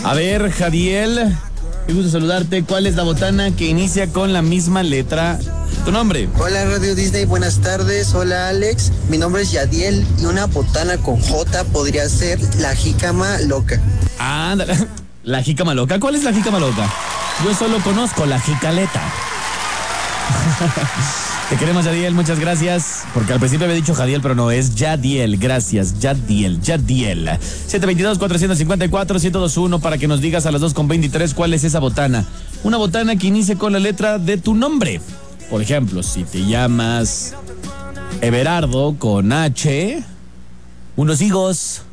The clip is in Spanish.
A ver, Jadiel, me gusta saludarte. ¿Cuál es la botana que inicia con la misma letra de tu nombre? Hola Radio Disney, buenas tardes. Hola Alex, mi nombre es Yadiel y una botana con J podría ser la jícama loca. Ándale, la jícama loca. ¿Cuál es la jícama loca? Yo solo conozco la jicaleta. Te queremos, Yadiel, muchas gracias. Porque al principio había dicho Jadiel, pero no, es Yadiel. Gracias, Yadiel. 722-454-1021 para que nos digas a las 2:23 cuál es esa botana. Una botana que inicie con la letra de tu nombre. Por ejemplo, si te llamas Everardo con H, unos higos.